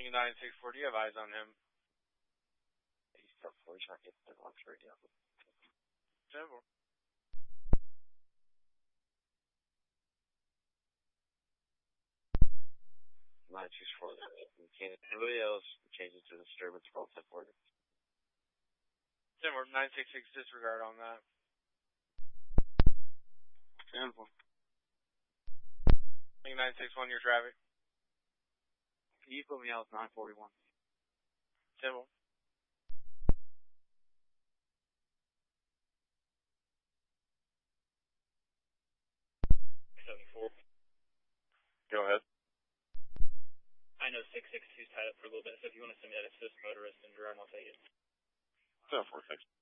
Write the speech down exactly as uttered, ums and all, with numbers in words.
nine six four, do you have eyes on him? He's still four, trying to get the launch radio. ten four. nine six four. Anybody else changes to disturbance from ten four. ten four, nine six six, disregard on that. ten four. nine six one, your traffic. Can you put me out with nine forty-one? ten four. seventy-four. Go ahead. I know six six two's tied up for a little bit, so if you want to send me that assist motorist and driver, I'll take it. ten four, thanks.